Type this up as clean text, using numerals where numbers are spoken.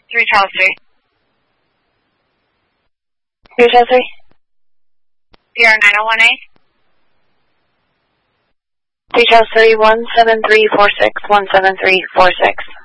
3 Charles 3. 3 Charles 3. Sierra 9018. 3 Charles 3, 17346, 17346.